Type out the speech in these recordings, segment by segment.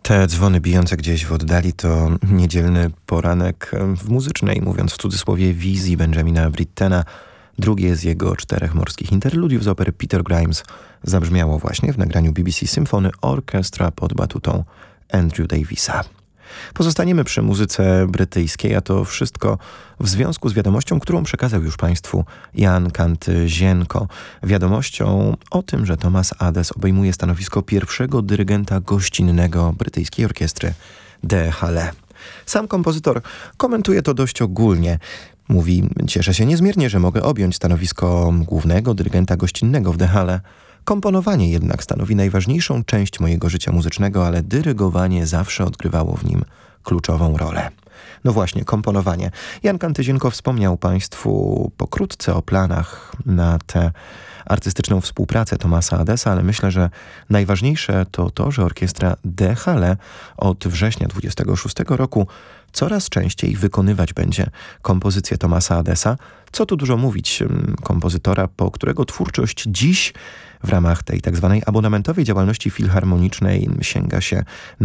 Te dzwony bijące gdzieś w oddali to niedzielny poranek w muzycznej, mówiąc w cudzysłowie, wizji Benjamina Brittena. Drugie z jego 4 morskich interludiów z opery Peter Grimes zabrzmiało właśnie w nagraniu BBC Symphony Orchestra pod batutą Andrew Davisa. Pozostaniemy przy muzyce brytyjskiej, a to wszystko w związku z wiadomością, którą przekazał już Państwu Jan Kantyzienko. Wiadomością o tym, że Thomas Adès obejmuje stanowisko pierwszego dyrygenta gościnnego brytyjskiej orkiestry De Halle. Sam kompozytor komentuje to dość ogólnie. Mówi: cieszę się niezmiernie, że mogę objąć stanowisko głównego dyrygenta gościnnego w De Halle. Komponowanie jednak stanowi najważniejszą część mojego życia muzycznego, ale dyrygowanie zawsze odgrywało w nim kluczową rolę. No właśnie, komponowanie. Jan Kantyzienko wspomniał Państwu pokrótce o planach na tę artystyczną współpracę Thomasa Adesa, ale myślę, że najważniejsze to to, że orkiestra De Halle od września 26 roku coraz częściej wykonywać będzie kompozycje Thomasa Adesa. Co tu dużo mówić, kompozytora, po którego twórczość dziś w ramach tej tak zwanej abonamentowej działalności filharmonicznej sięga się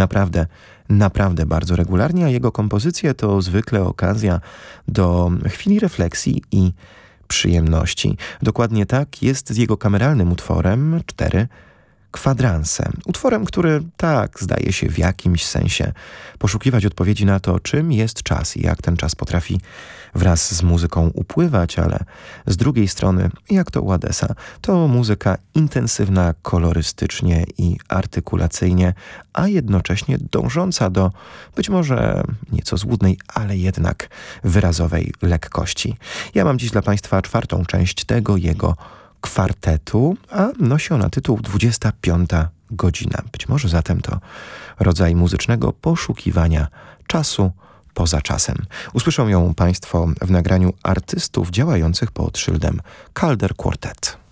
naprawdę bardzo regularnie, a jego kompozycje to zwykle okazja do chwili refleksji i przyjemności. Dokładnie tak jest z jego kameralnym utworem 4 kwadranse. Utworem, który zdaje się w jakimś sensie poszukiwać odpowiedzi na to, czym jest czas i jak ten czas potrafi wraz z muzyką upływać, ale z drugiej strony, jak to u Adesa, to muzyka intensywna kolorystycznie i artykulacyjnie, a jednocześnie dążąca do być może nieco złudnej, ale jednak wyrazowej lekkości. Ja mam dziś dla Państwa 4. część tego jego kwartetu, a nosi ona tytuł 25. godzina. Być może zatem to rodzaj muzycznego poszukiwania czasu poza czasem. Usłyszą ją Państwo w nagraniu artystów działających pod szyldem Calder Quartet.